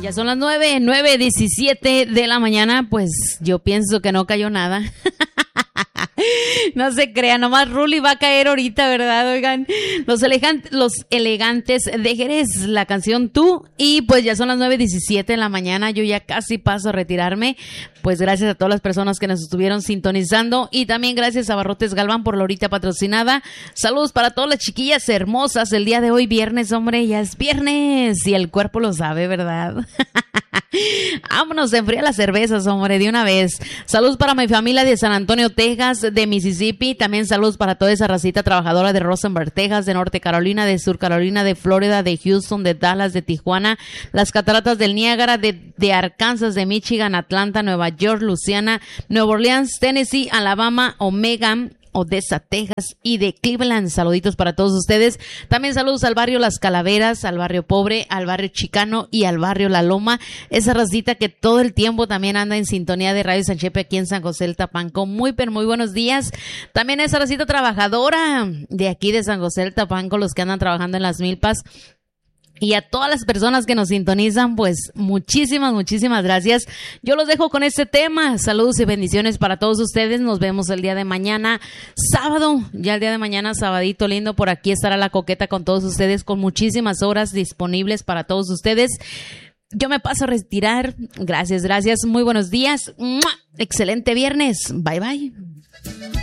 Ya son las 9:17 de la mañana, pues yo pienso que no cayó nada. No se crea, nomás Ruli va a caer ahorita, ¿verdad? Oigan, los elegantes de Jerez, la canción Tú, y pues ya son las 9:17 de la mañana, yo ya casi paso a retirarme, pues gracias a todas las personas que nos estuvieron sintonizando, y también gracias a Barrotes Galván por la horita patrocinada. Saludos para todas las chiquillas hermosas, el día de hoy viernes, hombre, ya es viernes, y el cuerpo lo sabe, ¿verdad? Vámonos, se enfría las cervezas, hombre, de una vez. Saludos para mi familia de San Antonio, Texas, de Mississippi. También saludos para toda esa racita trabajadora de Rosenberg, Texas, de Norte Carolina, de Sur Carolina, de Florida, de Houston, de Dallas, de Tijuana, las Cataratas del Niágara, de Arkansas, de Michigan, Atlanta, Nueva York, Luisiana, Nueva Orleans, Tennessee, Alabama, Omega, Odessa, Texas, y de Cleveland. Saluditos para todos ustedes. También saludos al barrio Las Calaveras, al barrio Pobre, al barrio Chicano y al barrio La Loma. Esa racita que todo el tiempo también anda en sintonía de Radio Sanchepe aquí en San José del Tapanco. Muy buenos días. También esa racita trabajadora de aquí de San José del Tapanco, los que andan trabajando en las milpas. Y a todas las personas que nos sintonizan, pues muchísimas gracias. Yo los dejo con este tema. Saludos y bendiciones para todos ustedes. Nos vemos el día de mañana, sábado. Ya el día de mañana, sabadito lindo, por aquí estará la coqueta con todos ustedes, con muchísimas horas disponibles para todos ustedes. Yo me paso a retirar. Gracias. Muy buenos días. ¡Mua! Excelente viernes. Bye.